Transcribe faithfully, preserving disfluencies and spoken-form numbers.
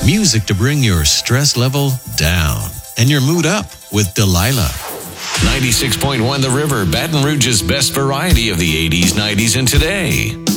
Music to bring your stress level down and your mood up with Delilah. ninety-six point one The River, Baton Rouge's best variety of the eighties, nineties, and today.